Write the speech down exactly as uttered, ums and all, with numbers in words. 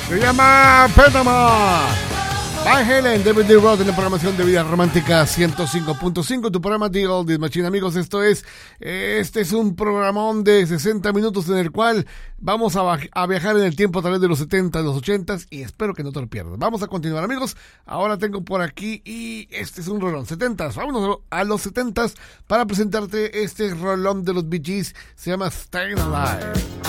Se llama Panama. Van Halen, David Lee Roth en la programación de Vida Romántica ciento cinco punto cinco, tu programa The Oldies Machine. Amigos, esto es este es un programón de sesenta minutos en el cual vamos a, a viajar en el tiempo a través de los setenta, los ochenta y espero que no te lo pierdas. Vamos a continuar, amigos. Ahora tengo por aquí y este es un rolón setenta. Vámonos a los setenta para presentarte este rolón de los Bee Gees. Se llama Staying Alive.